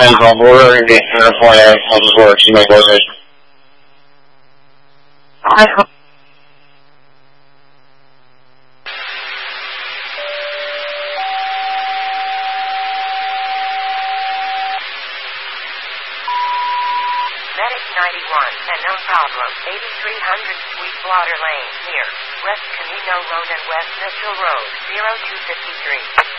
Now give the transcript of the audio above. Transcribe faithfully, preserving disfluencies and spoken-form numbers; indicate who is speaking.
Speaker 1: depends on order and get here for you. How this works, you may go ahead.
Speaker 2: I hope.
Speaker 3: Medic ninety-one, and no problem, eighty-three hundred Sweetwater Lane, near West Camino Road and West Mitchell Road, zero two five three.